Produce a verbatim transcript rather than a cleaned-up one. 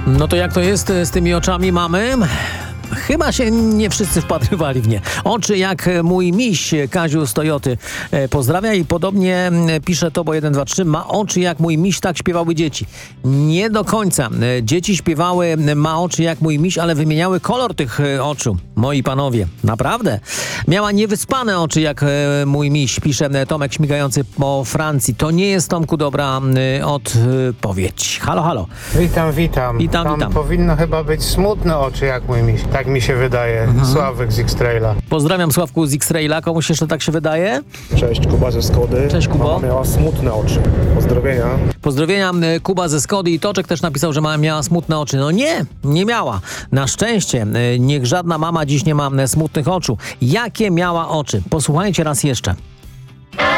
No to jak to jest z tymi oczami mamy? Chyba się nie wszyscy wpatrywali w nie. Oczy jak mój miś, Kaziu z Toyoty pozdrawia i podobnie pisze Tobo jeden dwa trzy. Ma oczy jak mój miś, tak śpiewały dzieci. Nie do końca. Dzieci śpiewały ma oczy jak mój miś, ale wymieniały kolor tych oczu. Moi panowie, naprawdę. Miała niewyspane oczy jak mój miś, pisze Tomek śmigający po Francji. To nie jest, Tomku, dobra odpowiedź. Halo, halo. Witam, witam. Witam, Tam witam. powinno chyba być smutne oczy jak mój miś. Tak mi się wydaje. Mhm. Sławek z X-Traila. Pozdrawiam, Sławku z X-Raila. Komuś jeszcze tak się wydaje? Cześć, Kuba ze Skody. Cześć, Kubo. Mama miała smutne oczy. Pozdrowienia. Pozdrowienia, Kuba ze Skody i Toczek też napisał, że mama miała smutne oczy. No nie, nie miała. Na szczęście, niech żadna mama dziś nie ma smutnych oczu. Jakie miała oczy? Posłuchajcie raz jeszcze.